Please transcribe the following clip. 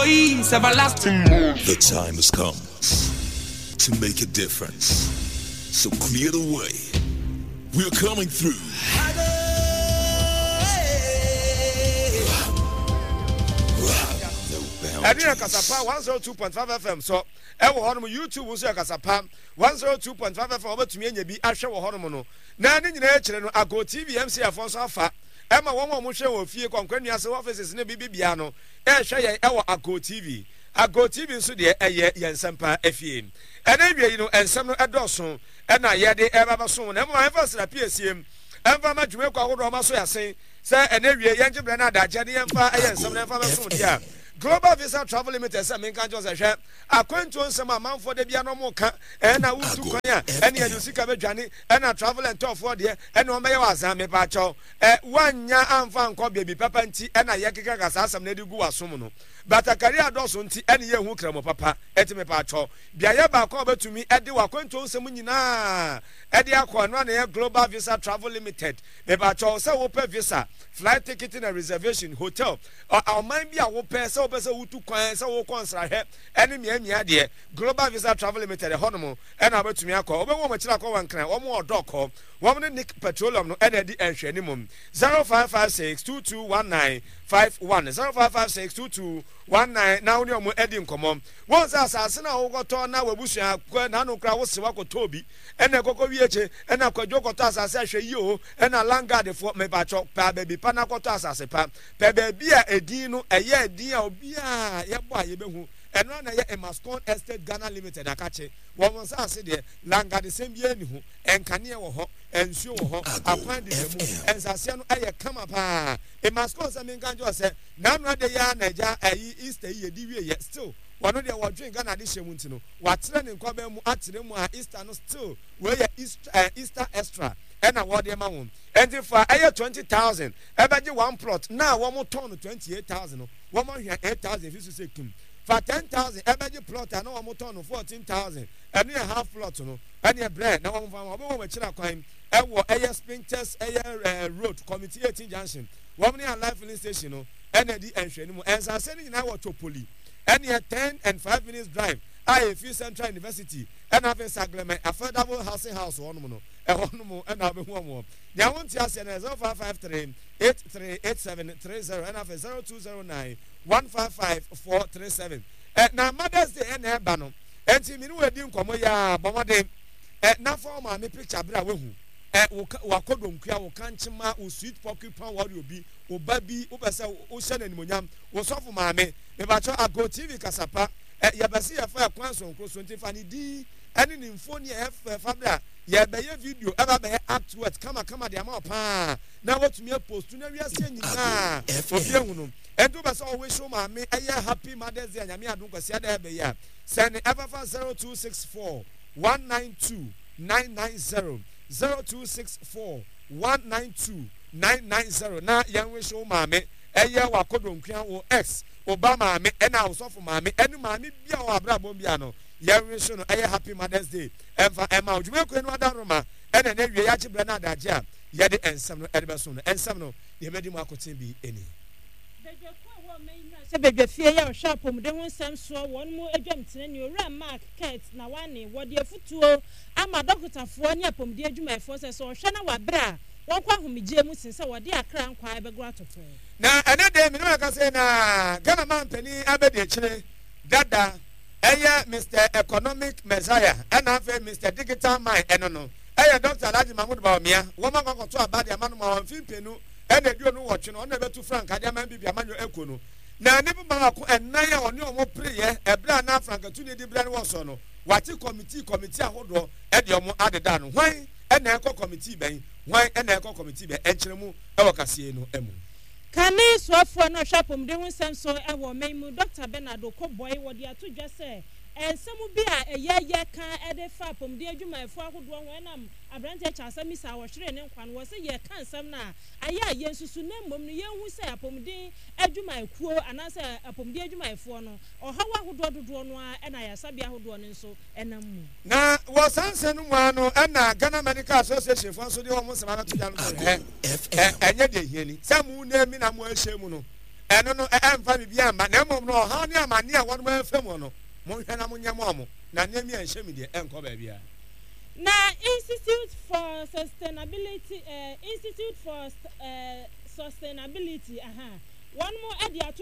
The time has come to make a difference. So clear the way. We're coming through. Adina Kasapa 102.5 FM. So ewo hono YouTube wo so Kasapa 102.5 FM obetumi anya bi ahwe wo hono no. Na ne nyina akire no Ago TV MC afo so afa. Ema won mo hwe wo fie kwankwanua se offices ne bibia no. Ehwe ye ewo Ago TV. Ago TV nso de eye yensempa afie. Ena wie yi no ensem no edoso ena ye de ebaba so na mo emphasis na PSM. Emfa ma dwume kwa hodo ma so yasen. Se ena wie yenje bre na adaje ne yemfa eye ensem na emfa ba so dia. Global Visa Travel Limited say men kan just ehwe akwantu nsem amanfo de bia no mo ka na wutu kwan a ene ye sika bedwane na travel and tour for de ene o meye wazan me ba cho wanya amfa nko bia bi papa nti na ye keka kasa asam na de gu wasom no batakari adoso nti ene ye hu kramo papa etime pa cho bia ye ba ko betumi de wakwantu nsem nyina de akọ no na ye Global Visa Travel Limited me ba cho say wo pay visa flight ticket and reservation hotel o man bia wo pay say pese wutu kwan se wo konsra he ene miamia de Global Visa Travel Limited honomo ena abatumi akọ obewo mo kira akọ wankran wo mo odokọ wo mo Nick Petroleum no ena di enhwe ni mum 0556221951 05562219 na woni omo edi nkomom won sa asase na wo goto na wabusua kwa na no kra wo se wakoto bi ena kokko wieche ena kwadwo koto asase ahwe yi o ena Langard fo me bacho pa baby pa na koto asase pa pa baby a edin no eye edin a bia ye bo aye behu eno na ye Emascon Estate Ghana Limited akache wo sa ase de Langard sembie ni hu enkane wo ho ensuo wo ho akwan de mu ensase no aye kama pa Emascon se menkanjo se na no de ya naija ayi Easter ye di wie ye still wano de wadwen Ghana de hyemu ntino watere ne nkwa ba mu atere mu a Easter no still we ye Easter extra ena wode ma won enti for aye 20,000 ebeje one plot na wo mo ton 28,000 no wo mo hia 8,000 if you say kim for 10,000 ebeje plot na wo mo ton 14,000 enu a half plot no enu bread na wo mo fa wo mo kira kwan ewo aye Spintex aye road committee 18 junction wo mo ne life filling station no ena di enhwani mu ensase ni na wo Chopoli enu 10 and 5 minutes drive IFU Central University and have a sagleme affordable housing house one no and have one more. They want to ask 0553 838730 and have a 0209 155437. Now Mother's Day and Bano. And see me no wedding come ya bomade. Na form me picture bra we hu. Wakodom kwa wo kanchima wo sweet pocket pan wari obi obabi obese wo hye nanimonyam wo sofo maame me ba cho Ago TV Kasapa ya basi ya fa kwanso nkroso ntifa ni di ene ni mfoni ya fa bra ya be ye video eba be act what kama de ama pa na watumi post na wiase nyina obi ehunu edu basa o we show maame eye happy Mother's Day anyame adon kwasi ada be ya send ever 0264 192 990 0264 192 990 na yanwe show maame eye wakodonkua wo x Obama me ena osofo maame enu maame bia o abrabom bia no yanwe show no eye happy Mother's Day emfa ema odwuma ko enu adaroma ena na wie ya chibra na adaje a ye de ensam no edebeso no ensam no ye medi mu akotin bi eni se bedwa fie ya shop mu de wonsam so won mu adwam tene ni owura Mark Kate na wane wode afutuo ama dokotafo ne apomde adwumayefo se so hwe na wabra won kwa homije mu sinse wode akra nkwa ebegro atofo na ene de me no ka se na Ghana man pani abedi akire dada eye Mr Economic Messiah ena afa Mr Digital Mind eno no eye Dr Alhaji Mahmoud Bawumia wo man kwakoto abade amanu ma won fimpenu ena duo no woche no ona betu frank ade man bibia manyo eko no na ne bi ma ko enan ya oni omo preye ebra na frank tu ne di bra ne wo so no wati committee ahodo e de omo adeda no hwan ena ekọ committee ben hwan ena ekọ committee ben enkyeremu e wakasie no emu kane soafo no hwapom de wonsam so e wo memu Dr Bernard Okoboy wodi atodwa se ensemu bi a eye kan e de fa pom de adwumayefo ahodo ho enam abrante cha asami sa wo hwere ne nkwan wo se ye kan sam na aya ye nsusu na mmom no ye hu se apom de adwumayekuo anase apom de adwumayefo no ohawa ahodo dodo no a na ya sabi ahodo no nso enam mu na wo sanse no mu ano na Ghana Medical Association fo so de ho mo sema na to janu enye de hieni samu na mi na mo ahyemu no ɛno no ɛmfa biribi amba na mmom no ɔhaw ne amane a wɔn bɛfɛ mu no monhwɛ na monyɛ mo na nneɛma a nhyɛ me deɛ ɛnkɔ baabi a na Institute for Sustainability one more